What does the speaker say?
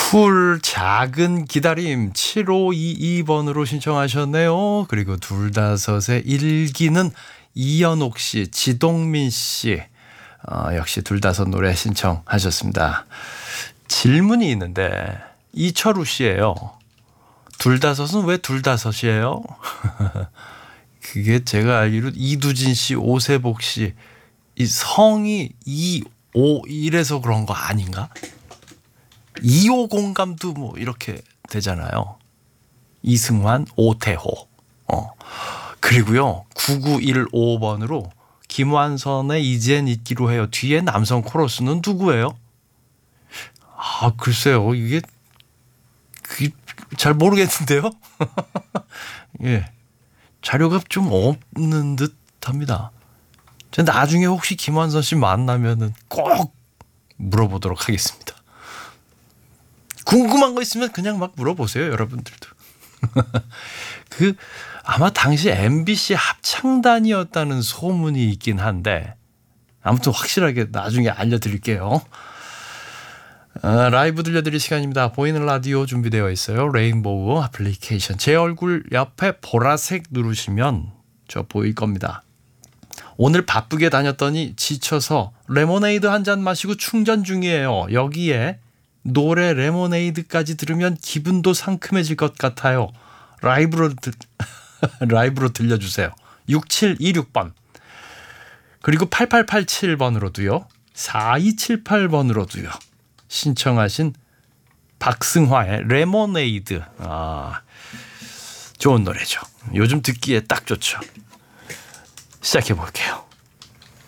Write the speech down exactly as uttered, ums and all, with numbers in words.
쿨 작은 기다림 칠오이이 번으로 신청하셨네요. 그리고 둘다섯의 일기는 이연옥 씨, 지동민 씨, 어, 역시 둘다섯 노래 신청하셨습니다. 질문이 있는데 이철우 씨예요. 둘다섯은 왜 둘다섯이에요? 그게 제가 알기로 이두진 씨, 오세복 씨, 이 성이 이, 오 이래서 그런 거 아닌가? 이호 공감도 뭐 이렇게 되잖아요. 이승환, 오태호. 어. 그리고요 구구일오 번으로 김완선의 이젠 잊기로 해요. 뒤에 남성 코러스는 누구예요? 아 글쎄요 이게 잘 모르겠는데요. 예, 자료가 좀 없는 듯합니다. 제가 나중에 혹시 김완선 씨 만나면은 꼭 물어보도록 하겠습니다. 궁금한 거 있으면 그냥 막 물어보세요, 여러분들도. 그 아마 당시 엠비씨 합창단이었다는 소문이 있긴 한데 아무튼 확실하게 나중에 알려드릴게요. 아, 라이브 들려드릴 시간입니다. 보이는 라디오 준비되어 있어요. 레인보우 애플리케이션. 제 얼굴 옆에 보라색 누르시면 저 보일 겁니다. 오늘 바쁘게 다녔더니 지쳐서 레모네이드 한 잔 마시고 충전 중이에요. 여기에 노래 레모네이드까지 들으면 기분도 상큼해질 것 같아요. 라이브로 들, 라이브로 들려주세요. 육칠이육 번 그리고 팔팔팔칠 번으로도요. 사이칠팔 번으로도요. 신청하신 박승화의 레모네이드. 아, 좋은 노래죠. 요즘 듣기에 딱 좋죠. 시작해 볼게요.